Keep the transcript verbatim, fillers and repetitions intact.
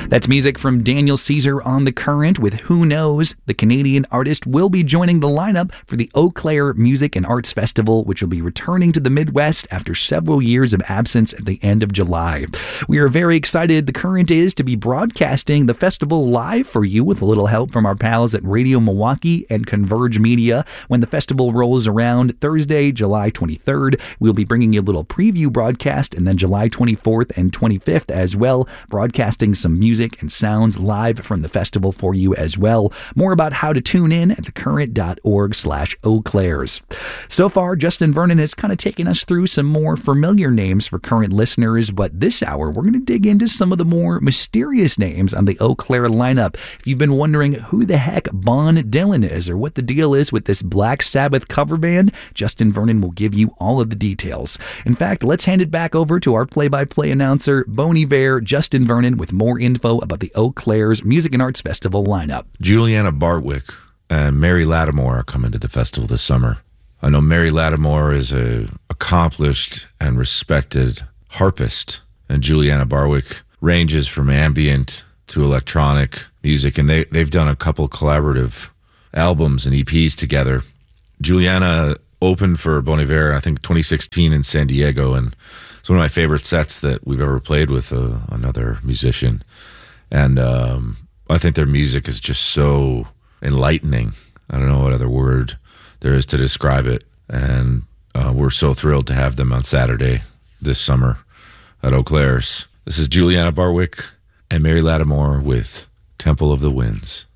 That's music from Daniel Caesar on The Current with Who Knows. The Canadian artist will be joining the lineup for the Eau Claire Music and Arts Festival, which will be returning to the Midwest after several years of absence at the end of July. We are very excited, The Current is, to be broadcasting the festival live for you with a little help from our pals at Radio Milwaukee and Converge Media. When the festival rolls around Thursday, July twenty-third, we'll be bringing you a little preview broadcast, and then July twenty-fourth and twenty-fifth as well, broadcasting some music and sounds live from the festival for you as well. More about how to tune in at thecurrent.org slash Eau Claires. So far, Justin Vernon has kind of taken us through some more familiar names for current listeners, but this hour, we're going to dig into some of the more mysterious names on the Eau Claire lineup. If you've been wondering who the heck Bon Dylan is or what the deal is with this Black Sabbath cover band, Justin Vernon will give you all of the details. In fact, let's hand it back over to our play-by-play announcer, Bon Iver, Justin Vernon, with more info about the Eau Claire's Music and Arts Festival lineup. Juliana Bartwick and Mary Lattimore are coming to the festival this summer. I know Mary Lattimore is a accomplished and respected harpist, and Juliana Bartwick ranges from ambient to electronic music, and they, they've done a couple collaborative albums and E Ps together. Juliana opened for Bon Iver, I think, twenty sixteen in San Diego, and it's one of my favorite sets that we've ever played with uh, another musician. And um, I think their music is just so enlightening. I don't know what other word there is to describe it. And uh, we're so thrilled to have them on Saturday this summer at Eau Claire's. This is Juliana Bartwick and Mary Lattimore with Temple of the Winds.